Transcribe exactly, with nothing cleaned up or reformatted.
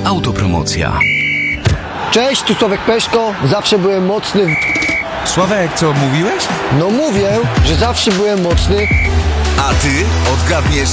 Autopromocja. Cześć, tu Sławek Peszko. Zawsze byłem mocny w... Sławek, co mówiłeś? No mówię, że zawsze byłem mocny. A ty odgadniesz